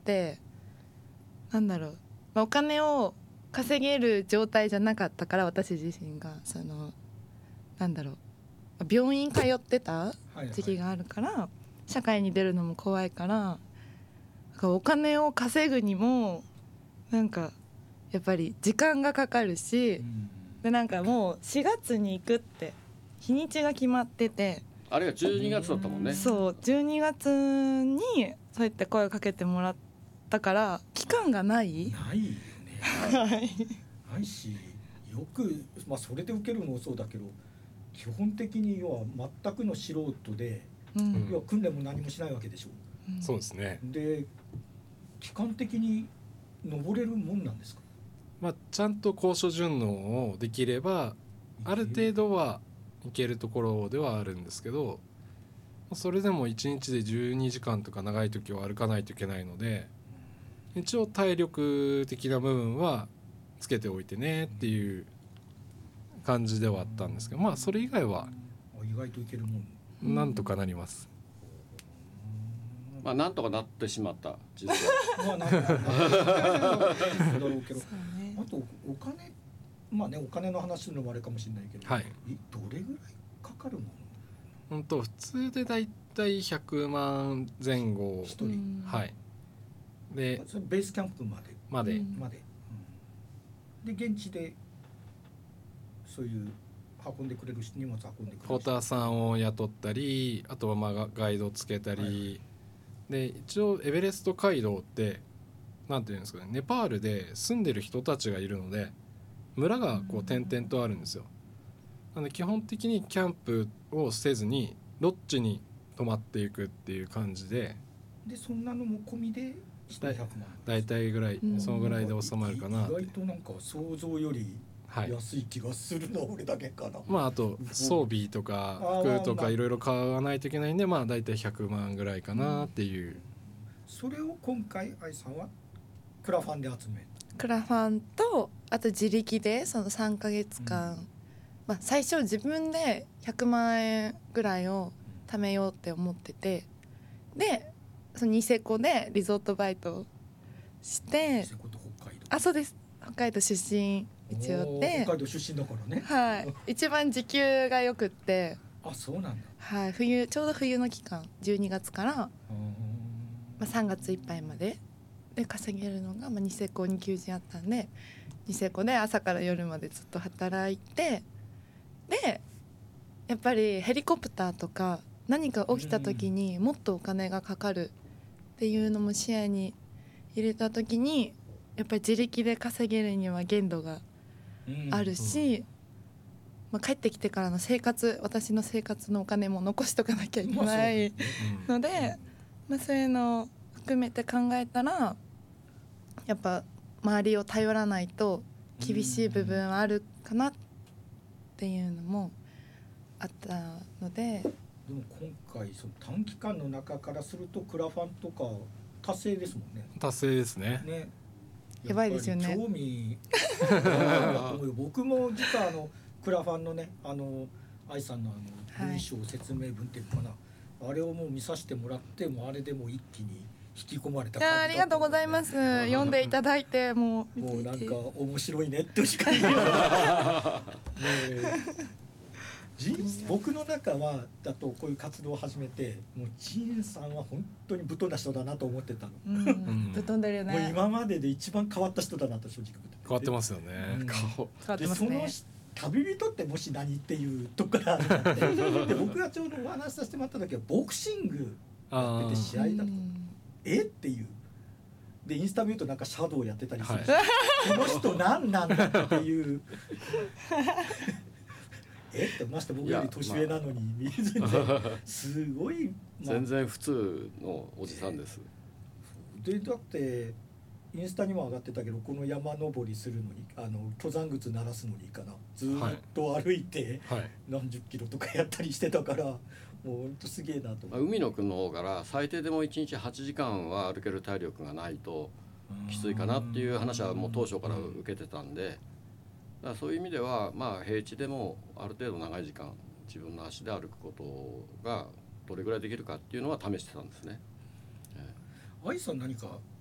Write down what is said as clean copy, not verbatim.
、なんだろう、お金を稼げる状態じゃなかったから、私自身がそのなんだろう、病院通ってた時期があるから、はいはい、社会に出るのも怖いから、なんかお金を稼ぐにもなんかやっぱり時間がかかるし、でなんかもう4月に行くって日にちが決まってて、 あれが12月だったもんね。 そう12月にそうやって声をかけてもらったから期間がないよねないし、よく、まあ、それで受けるのもそうだけど、基本的に要は全くの素人で、要は訓練も何もしないわけでしょ。 そうですね。 で期間的に登れるもんなんですか？ まあ、ちゃんと高所順応をできればある程度はいけるところではあるんですけど、それでも1日で12時間とか長い時は歩かないといけないので、一応体力的な部分はつけておいてねっていう感じではあったんですけど、まあそれ以外は意外といけるもんなんとかなります。 まあなんとかなってしまった実はまあなんとかなってだろうけど、あとお金、まあね、お金の話するのもあれかもしれないけど、 はい、 どれぐらいかかるもの？ 普通でだいたい100万前後、 1人、 はい、でそれベースキャンプまで、で現地でそういう運んでくれる荷物運んでくれるポーターさんを雇ったり、あとはまあガイドつけたり、はい、で一応エベレスト街道ってなんていうんですかね、ネパールで住んでる人たちがいるので村がこう点々とあるんですよ。なので基本的にキャンプをせずにロッジに泊まっていくっていう感じで、 そんなのも込みで100万だいたいぐらい、そのぐらいで収まるかなって。 意外となんか想像より安い気がするの、俺だけかな。 まああと装備とか服とかいろいろ買わないといけないんで、まあだいたい100万ぐらいかなっていう、 それを今回愛さんはクラファンで集めクラファンとあと自力でその3ヶ月間、まあ、最初自分で100万円ぐらいを貯めようって思ってて、でそのニセコでリゾートバイトして、 ニセコと北海道、 あそうです、北海道出身一応で、 北海道出身だからね、 はい、一番時給がよくって、 あそうなんだ、 はい、ちょうど冬の期間12月から、まあ、3月いっぱいまでで稼げるのが、まあ、ニセコに求人あったんで、ニセコで朝から夜までずっと働いて、でやっぱりヘリコプターとか何か起きた時にもっとお金がかかるっていうのも視野に入れた時に、やっぱり自力で稼げるには限度があるし、まあ、帰ってきてからの生活、私の生活のお金も残しとかなきゃいけないので、まあ、そういうのを含めて考えたらやっぱ周りを頼らないと厳しい部分はあるかなっていうのもあったので、 でも今回その短期間の中からするとクラファンとか達成ですもんね。 達成ですね。 やばいですよね。 興味僕も実はクラファンのね愛さんの文章説明文っていうのかな、あれをもう見させてもらって、もうあれでもう一気に引き込まれた感じだった、ね、 ありがとうございます。読んでいただいてもうなんか面白いねってしか言えない僕の中はだとこういう活動を始めて、もうジーンさんは本当にぶっ飛んだ人だなと思ってたの、 ぶっ飛んでるよね。 もう今までで一番変わった人だなと正直思って変わってますよね、 変わってますね。 その旅人ってもし何っていうとこからあってで僕がちょうどお話しさせてもらった時はボクシングやってて試合だとっていうでインスタ見るとなんかシャドウやってたりするし、この人何なんだっていうってまして僕より年上なのに全然すごい、 全然普通のおじさんです。 でだってインスタにも上がってたけど、この山登りするのに登山靴鳴らすのにかな、ずっと歩いて何十キロとかやったりしてたから、もうほんとすげえなと思って。 海野くんの方から最低でも1日8時間は歩ける体力がないときついかなっていう話はもう当初から受けてたんで、だからそういう意味ではまあ平地でもある程度長い時間自分の足で歩くことがどれぐらいできるかっていうのは試してたんですね。 愛さん何か